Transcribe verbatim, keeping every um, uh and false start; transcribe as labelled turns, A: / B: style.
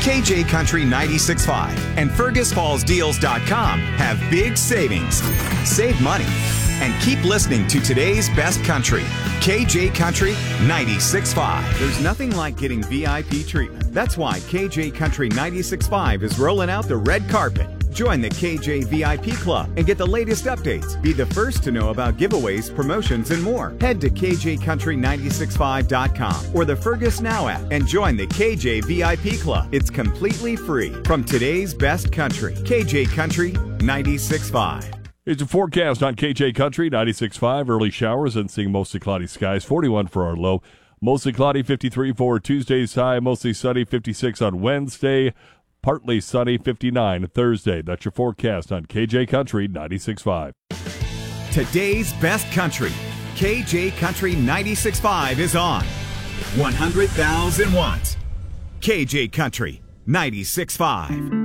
A: K J Country ninety-six point five and Fergus Falls Deals dot com have big savings. Save money and keep listening to today's best country, K J Country ninety-six point five. There's nothing like getting V I P treatment. That's why K J Country ninety-six point five is rolling out the red carpet. Join the K J V I P Club and get the latest updates. Be the first to know about giveaways, promotions, and more. Head to K J Country ninety-six point five dot com or the Fergus Now app and join the K J V I P Club. It's completely free. From today's best country, K J Country ninety-six point five.
B: It's a forecast on K J Country ninety-six point five. Early showers and seeing mostly cloudy skies. forty-one for our low. Mostly cloudy, fifty-three for Tuesday's high. Mostly sunny, fifty-six on Wednesday. Partly sunny, fifty-nine Thursday. That's your forecast on K J Country ninety-six point five.
A: Today's best country, K J Country ninety-six point five is on. one hundred thousand watts. K J Country ninety-six point five.